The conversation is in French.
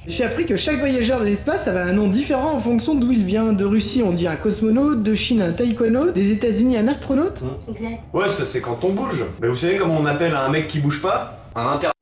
J'ai appris que chaque voyageur de l'espace avait un nom différent en fonction d'où il vient. De Russie, on dit un cosmonaute, de Chine, un taïkonaute, des États-Unis, un astronaute. Exact. Ouais, ça c'est quand on bouge. Mais vous savez comment on appelle un mec qui bouge pas? Un interne.